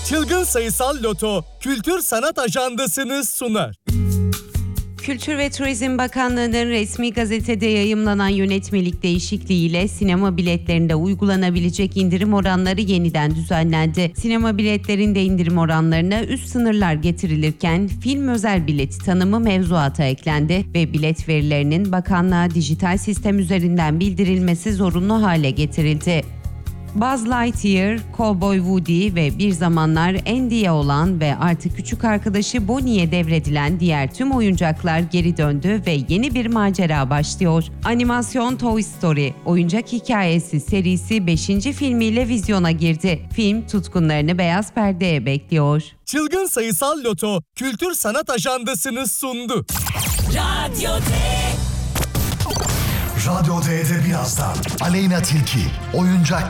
Çılgın Sayısal Loto Kültür Sanat Ajandası'nı sunar. Kültür ve Turizm Bakanlığı'nın resmi gazetede yayımlanan yönetmelik değişikliğiyle sinema biletlerinde uygulanabilecek indirim oranları yeniden düzenlendi. Sinema biletlerinde indirim oranlarına üst sınırlar getirilirken film özel bilet tanımı mevzuata eklendi ve bilet verilerinin bakanlığa dijital sistem üzerinden bildirilmesi zorunlu hale getirildi. Buzz Lightyear, Cowboy Woody ve bir zamanlar Andy'ye olan ve artık küçük arkadaşı Bonnie'ye devredilen diğer tüm oyuncaklar geri döndü ve yeni bir macera başlıyor. Animasyon Toy Story, Oyuncak Hikayesi serisi 5. filmiyle vizyona girdi. Film tutkunlarını beyaz perdeye bekliyor. Çılgın Sayısal Loto Kültür Sanat Ajandası'nı sundu. Radyo D'de birazdan Aleyna Tilki, oyuncak